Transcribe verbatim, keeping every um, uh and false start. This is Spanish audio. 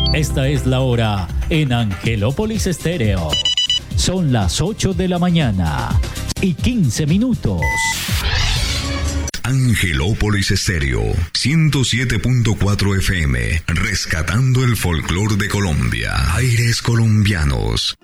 Esta es la hora en Angelópolis Estéreo. Son las ocho de la mañana y quince minutos. Angelópolis Estéreo, ciento siete punto cuatro F M, rescatando el folclor de Colombia. Aires colombianos.